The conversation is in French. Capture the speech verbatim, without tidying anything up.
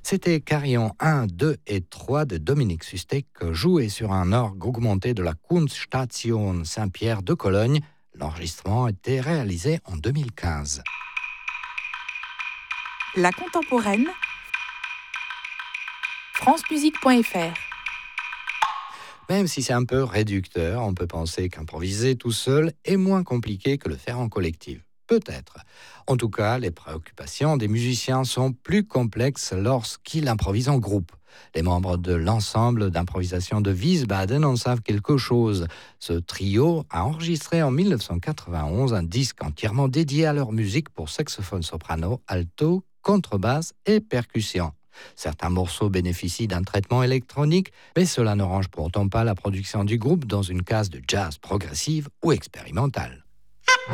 C'était Carillon un, deux et trois de Dominique Sustek, joué sur un orgue augmenté de la Kunststation Saint-Pierre de Cologne. L'enregistrement a été réalisé en deux mille quinze. La contemporaine, francemusique point f r. Même si c'est un peu réducteur, on peut penser qu'improviser tout seul est moins compliqué que le faire en collectif. Peut-être. En tout cas, les préoccupations des musiciens sont plus complexes lorsqu'ils improvisent en groupe. Les membres de l'ensemble d'improvisation de Wiesbaden en savent quelque chose. Ce trio a enregistré en dix-neuf cent quatre-vingt-onze un disque entièrement dédié à leur musique pour saxophone soprano, alto, contrebasse et percussion. Certains morceaux bénéficient d'un traitement électronique, mais cela ne range pourtant pas la production du groupe dans une case de jazz progressive ou expérimentale.